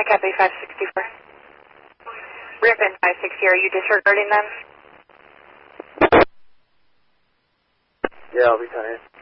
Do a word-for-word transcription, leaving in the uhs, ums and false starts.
copy five sixty-four. Rippin five sixty, are you disregarding them? Yeah, I'll be tired.